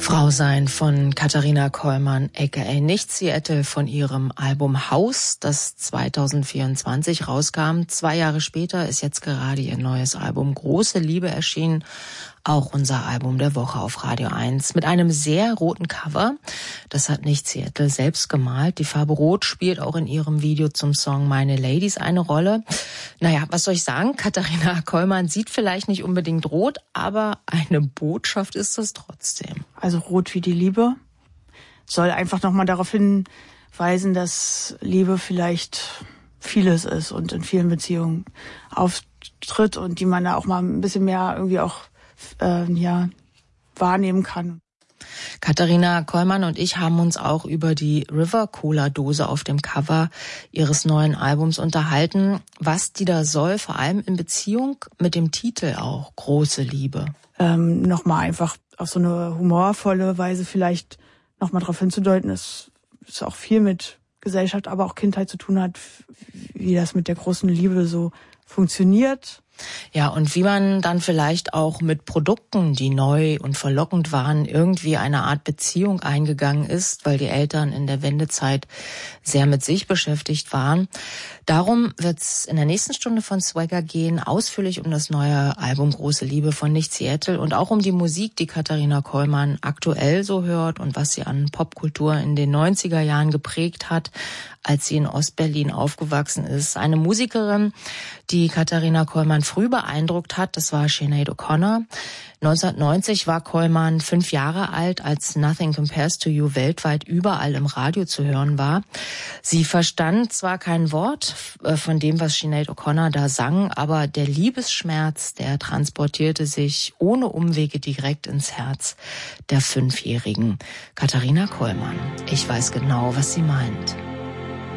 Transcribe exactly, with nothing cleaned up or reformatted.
Frau sein von Katharina Kollmann, aka Nicht Seattle, von ihrem Album Haus, das zwanzig vierundzwanzig rauskam. Zwei Jahre später ist jetzt gerade ihr neues Album Große Liebe erschienen. Auch unser Album der Woche auf Radio eins mit einem sehr roten Cover. Das hat Nicht Seattle selbst gemalt. Die Farbe Rot spielt auch in ihrem Video zum Song Meine Ladies eine Rolle. Naja, was soll ich sagen? Katharina Kollmann sieht vielleicht nicht unbedingt rot, aber eine Botschaft ist es trotzdem. Also rot wie die Liebe soll einfach nochmal darauf hinweisen, dass Liebe vielleicht vieles ist und in vielen Beziehungen auftritt und die man da auch mal ein bisschen mehr irgendwie auch äh, ja, wahrnehmen kann. Katharina Kollmann und ich haben uns auch über die River-Cola-Dose auf dem Cover ihres neuen Albums unterhalten, was die da soll, vor allem in Beziehung mit dem Titel auch, Große Liebe. Ähm, nochmal einfach auf so eine humorvolle Weise vielleicht nochmal darauf hinzudeuten, dass es auch viel mit Gesellschaft, aber auch Kindheit zu tun hat, wie das mit der großen Liebe so funktioniert. Ja, und wie man dann vielleicht auch mit Produkten, die neu und verlockend waren, irgendwie eine Art Beziehung eingegangen ist, weil die Eltern in der Wendezeit sehr mit sich beschäftigt waren. Darum wird's in der nächsten Stunde von Swagger gehen, ausführlich um das neue Album Große Liebe von Nicht Seattle und auch um die Musik, die Katharina Kollmann aktuell so hört und was sie an Popkultur in den neunziger Jahren geprägt hat, als sie in Ostberlin aufgewachsen ist. Eine Musikerin, die Katharina Kollmann früh beeindruckt hat, das war Sinead O'Connor. neunzehnhundertneunzig war Kollmann fünf Jahre alt, als Nothing Compares to You weltweit überall im Radio zu hören war. Sie verstand zwar kein Wort von dem, was Sinead O'Connor da sang, aber der Liebesschmerz, der transportierte sich ohne Umwege direkt ins Herz der Fünfjährigen. Katharina Kollmann, ich weiß genau, was sie meint.